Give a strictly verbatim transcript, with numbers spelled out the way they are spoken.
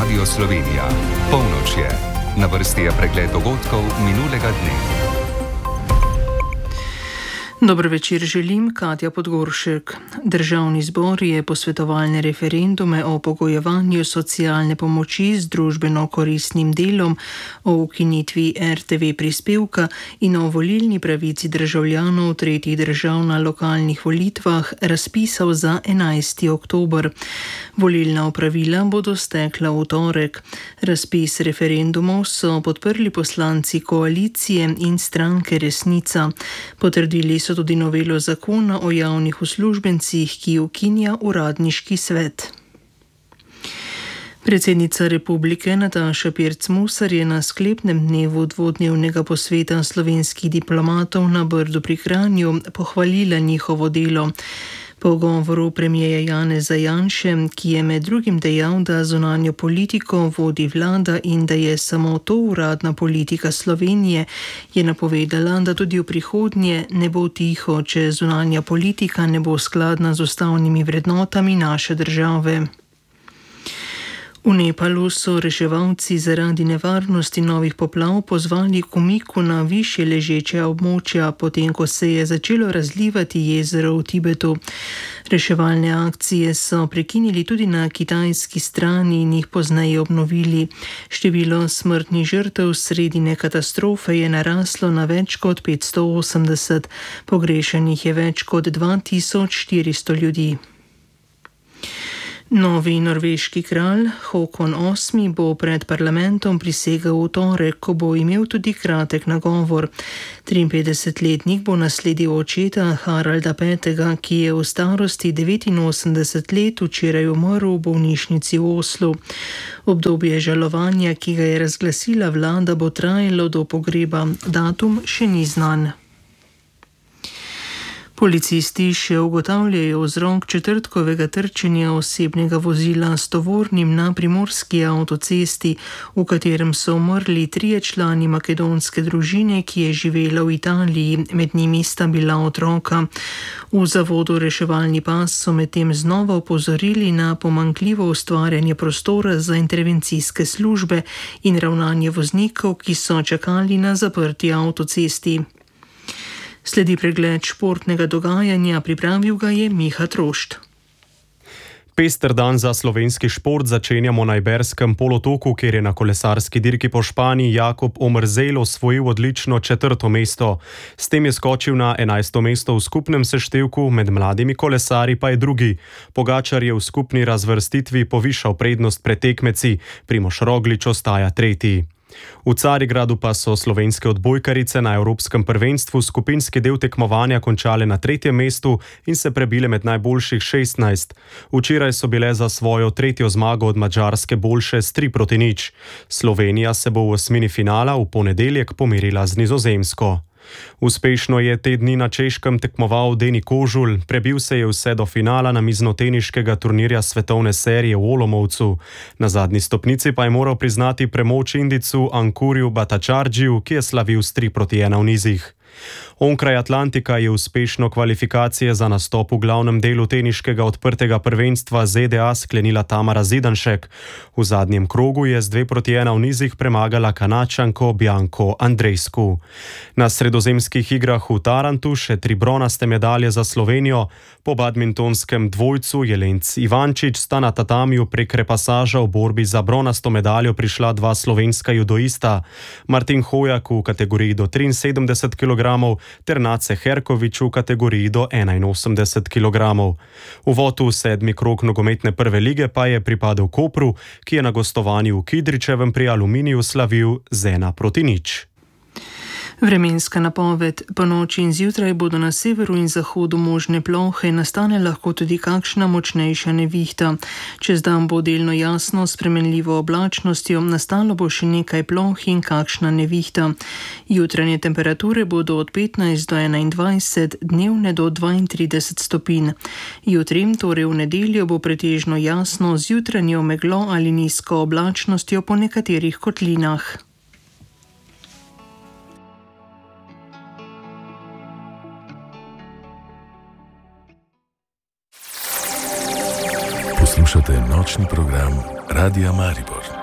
Radio Slovenija. Polnoč je. Na vrsti je pregled dogodkov minulega dne. Dobro večer želim, Katja Podgoršek. Državni zbor je posvetovalne referendume o pogojevanju socialne pomoči z družbeno koristnim delom, o ukinitvi R T V prispevka in o volilni pravici državljanov tretjih držav na lokalnih volitvah razpisal za enajsti oktober. Volilna opravila bodo stekla v torek. Razpis referendumov so podprli poslanci koalicije in stranke Resnica. Potrdili so tudi novelo zakona o javnih uslužbencih, ki ukinja uradniški svet. Predsednica republike Nataša Pirc Musar je na sklepnem dnevu dvodnevnega posveta slovenskih diplomatov na Brdu pri Kranju pohvalila njihovo delo. Po govoru premierja Janeza Janše, ki je med drugim dejal, da zunanjo politiko vodi vlada in da je samo to uradna politika Slovenije, je napovedala, da tudi v prihodnje ne bo tiho, če zunanja politika ne bo skladna z ustavnimi vrednotami naše države. V Nepalu so reševalci zaradi nevarnosti novih poplav pozvali k umiku na višje ležeče območja, potem ko se je začelo razlivati jezero v Tibetu. Reševalne akcije so prekinili tudi na kitajski strani in jih pozneje obnovili. Število smrtnih žrtev sredine katastrofe je naraslo na več kot petsto osemdeset, pogrešanih je več kot dva tisoč štiristo ljudi. Novi norveški kralj Håkon osmi bo pred parlamentom prisegel v torek, ko bo imel tudi kratek nagovor. triinpetdesetletnik bo nasledil očeta Haralda petega, ki je v starosti devetinosemdeset let včeraj umrl v bolnišnici v Oslu. Obdobje žalovanja, ki ga je razglasila vlada, bo trajalo do pogreba. Datum še ni znan. Policisti še ugotavljajo vzrok četrtkovega trčenja osebnega vozila s tovornim na primorski avtocesti, v katerem so umrli trije člani makedonske družine, ki je živela v Italiji, med njimi sta bila otroka. V zavodu Reševalni pas so medtem znova opozorili na pomanjkljivo ustvarjanje prostora za intervencijske službe in ravnanje voznikov, ki so čakali na zaprti avtocesti. Sledi pregled športnega dogajanja, pripravil ga je Miha Trošt. Pester dan za slovenski šport začenjamo na Iberskem polotoku, kjer je na kolesarski dirki po Španiji Jakob Omerzel osvojil odlično četrto mesto. S tem je skočil na enajsto mesto v skupnem seštevku, med mladimi kolesarji pa je drugi. Pogačar je v skupni razvrstitvi povišal prednost pred tekmeci, Primož Roglič ostaja tretji. V Carigradu pa so slovenske odbojkarice na Evropskem prvenstvu skupinski del tekmovanja končale na tretjem mestu in se prebile med najboljših šestnajst. Včeraj so bile za svojo tretjo zmago od Madžarske boljše s tri proti nič. Slovenija se bo v osmini finala v ponedeljek pomerila z Nizozemsko. Uspešno je te dni na Češkem tekmoval Deni Kožul, prebil se je vse do finala namiznoteniškega turnirja svetovne serije v Olomoucu. Na zadnji stopnici pa je moral priznati premoč Indijcu Ankurju Bhattacharjiju, ki je slavil s tri proti ena v nizih. Onkraj Atlantika je uspešno kvalifikacije za nastop v glavnem delu teniškega odprtega prvenstva Z D A sklenila Tamara Zidanšek. V zadnjem krogu je z dve proti ena v nizih premagala Kanačanko Bianco Andreescu. Na sredozemskih igrah v Tarantu še tri bronaste medalje za Slovenijo. Po badmintonskem dvojcu Jelenc Ivančič sta na tatamiju prek repasaža v borbi za bronasto medaljo prišla dva slovenska judoista. Martin Hojak v kategoriji do triinsedemdeset kilogramov ter Nace Herkovič v kategoriji do enainosemdeset kilogramov. Uvod v sedmi krog nogometne prve lige pa je pripadel Kopru, ki je na gostovanju v Kidričevem pri Aluminiju slavil z ena proti nič. Vremenska napoved. Po noči in zjutraj bodo na severu in zahodu možne plohe, nastane lahko tudi kakšna močnejša nevihta. Čez dan bo delno jasno, s spremenljivo oblačnostjo, nastalo bo še nekaj ploh in kakšna nevihta. Jutranje temperature bodo od petnajst do enaindvajset, dnevne do dvaintrideset stopinj. Jutri, torej v nedeljo, bo pretežno jasno z jutranjo meglo ali nizko oblačnostjo po nekaterih kotlinah. Poslušate novi nočni program Radia Maribor.